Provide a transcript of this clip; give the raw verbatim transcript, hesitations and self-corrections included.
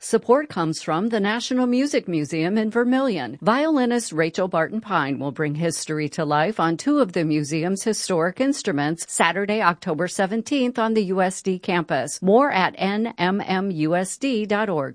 Support comes from the National Music Museum in Vermilion. Violinist Rachel Barton Pine will bring history to life on two of the museum's historic instruments Saturday, October seventeenth on the U S D campus. More at N M M U S D dot org.